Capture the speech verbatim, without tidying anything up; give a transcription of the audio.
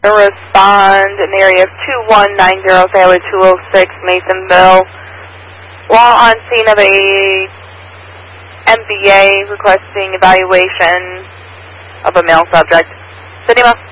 respond in the area of two one nine zero, Highway two oh six, Masonville, while on scene of a M B A requesting evaluation of a male subject. Cinema.